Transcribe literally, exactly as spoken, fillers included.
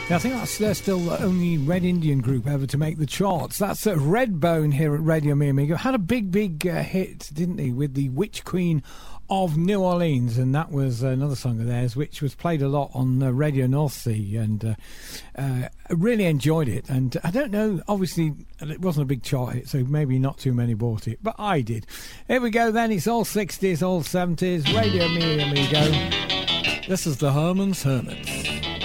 Yeah, I think that's uh, still the only Red Indian group ever to make the charts. That's uh, Redbone here at Radio Mi Amigo. Had a big, big uh, hit, didn't he, with the Witch Queen of New Orleans, and that was another song of theirs which was played a lot on uh, Radio North Sea, and uh, uh, I really enjoyed it. And I don't know, obviously it wasn't a big chart hit, so maybe not too many bought it, but I did. Here we go then, it's all sixties, all seventies, Radio Mi Amigo. This is the Herman's Hermits.